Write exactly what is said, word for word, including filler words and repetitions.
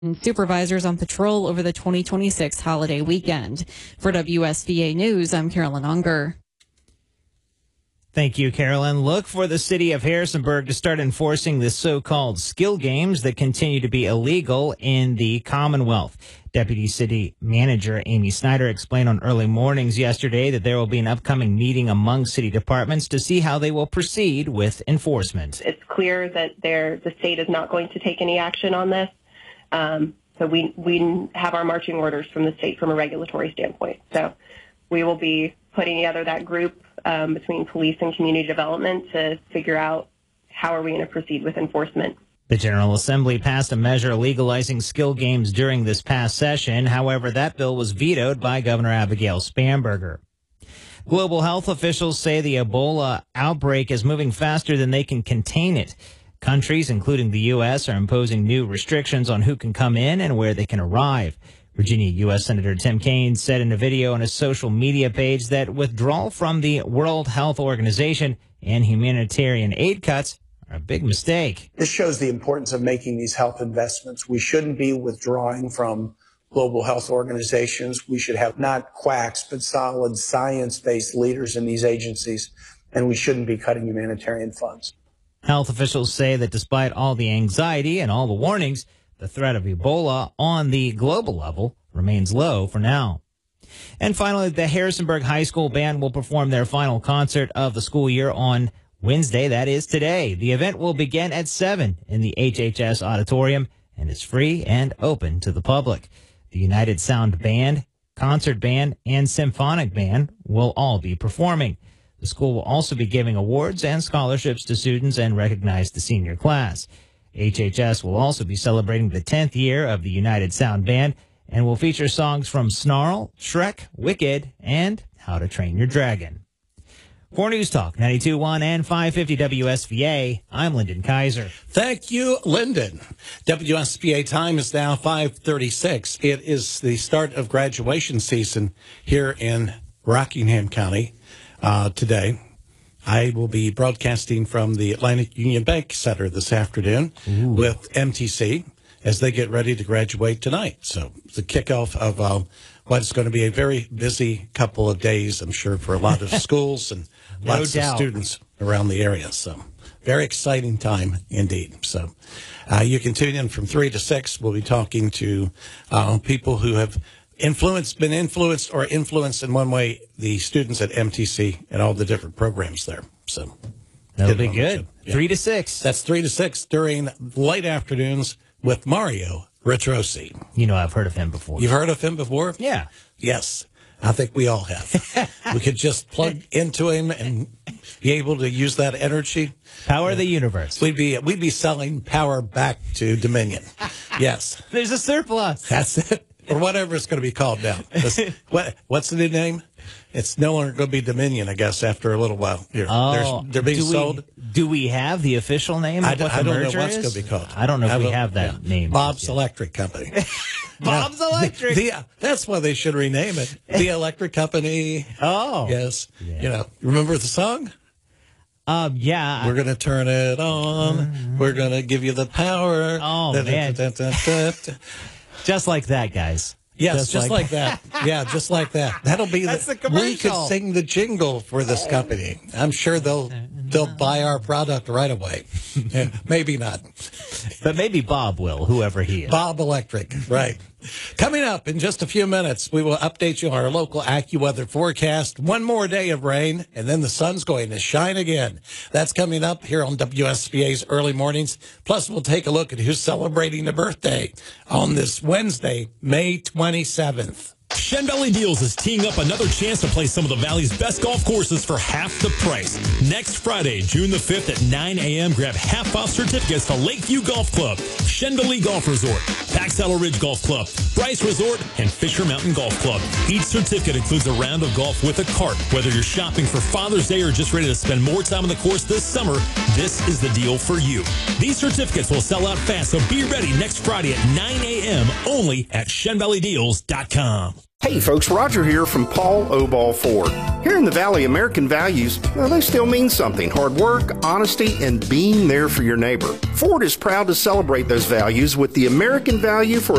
and supervisors on patrol over the twenty twenty-six holiday weekend. For W S V A News, I'm Carolyn Unger. Thank you, Carolyn. Look for the city of Harrisonburg to start enforcing the so-called skill games that continue to be illegal in the Commonwealth. Deputy City Manager Amy Snyder explained on Early Mornings yesterday that there will be an upcoming meeting among city departments to see how they will proceed with enforcement. It's clear that the state is not going to take any action on this. Um, so we, we have our marching orders from the state from a regulatory standpoint. So we will be putting together that group um, between police and community development to figure out how are we going to proceed with enforcement. The General Assembly passed a measure legalizing skill games during this past session. However, that bill was vetoed by Governor Abigail Spanberger. Global health officials say the Ebola outbreak is moving faster than they can contain it. Countries, including the U S, are imposing new restrictions on who can come in and where they can arrive. Virginia U S Senator Tim Kaine said in a video on his social media page that withdrawal from the World Health Organization and humanitarian aid cuts are a big mistake. This shows the importance of making these health investments. We shouldn't be withdrawing from global health organizations. We should have not quacks, but solid science-based leaders in these agencies, and we shouldn't be cutting humanitarian funds. Health officials say that despite all the anxiety and all the warnings, the threat of Ebola on the global level remains low for now. And finally, the Harrisonburg High School Band will perform their final concert of the school year on Wednesday, that is today. The event will begin at seven in the H H S Auditorium and is free and open to the public. The United Sound Band, Concert Band, and Symphonic Band will all be performing. The school will also be giving awards and scholarships to students and recognize the senior class. H H S will also be celebrating the tenth year of the United Sound Band and will feature songs from Snarl, Shrek, Wicked, and How to Train Your Dragon. For News Talk ninety-two point one and five fifty W S V A, I'm Lyndon Kaiser. Thank you, Lyndon. W S V A time is now five thirty-six. It is the start of graduation season here in Rockingham County uh, today. I will be broadcasting from the Atlantic Union Bank Center this afternoon Ooh. with M T C as they get ready to graduate tonight. So it's the kickoff of uh, what is going to be a very busy couple of days, I'm sure, for a lot of schools and no lots doubt. of students around the area. So very exciting time indeed. So uh, you can tune in from three to six. We'll be talking to uh, people who have influenced, been influenced or influenced in one way, the students at M T C and all the different programs there. So that'll be good. Yeah. Three to six. That's three to six during late afternoons with Mario Ritrosi. You know, I've heard of him before. You've heard of him before? Yeah. Yes. I think we all have. We could just plug into him and be able to use that energy. Power of the universe. We'd be we'd be selling power back to Dominion. Yes. There's a surplus. That's it. Or whatever it's going to be called now. This, what, what's the new name? It's no longer going to be Dominion, I guess, after a little while. Here. Oh, they're, they're being do we, sold. Do we have the official name of I, what the I don't merger know what's is? going to be called. I don't know if I we don't, have that yeah. name. Bob's Electric Company. Bob's yeah. Electric. The, the, that's why they should rename it. The Electric Company. Oh. Yes. Yeah. You know, remember the song? Um, yeah. We're going to turn it on. Mm-hmm. We're going to give you the power. Oh, da, man. Da, da, da, da. Just like that, guys. Yes, just, just like, like that. Yeah, just like that. That'll be That's the, the commercial. We could sing the jingle for this company. I'm sure they'll they'll buy our product right away. Yeah, maybe not. But maybe Bob will, whoever he is. Bob Electric, right. Coming up in just a few minutes, we will update you on our local AccuWeather forecast. One more day of rain, and then the sun's going to shine again. That's coming up here on W S V A's Early Mornings. Plus, we'll take a look at who's celebrating a birthday on this Wednesday, May twenty-seventh. Shen Valley Deals is teeing up another chance to play some of the Valley's best golf courses for half the price. Next Friday, June the fifth at nine a.m., grab half-off certificates to Lakeview Golf Club, Shen Valley Golf Resort, Pax Saddle Ridge Golf Club, Bryce Resort, and Fisher Mountain Golf Club. Each certificate includes a round of golf with a cart. Whether you're shopping for Father's Day or just ready to spend more time on the course this summer, this is the deal for you. These certificates will sell out fast, so be ready next Friday at nine a.m. only at Shen Valley Deals dot com. Hey folks, Roger here from Paul Obal Ford. Here in the Valley, American values, well, they still mean something. Hard work, honesty, and being there for your neighbor. Ford is proud to celebrate those values with the American value for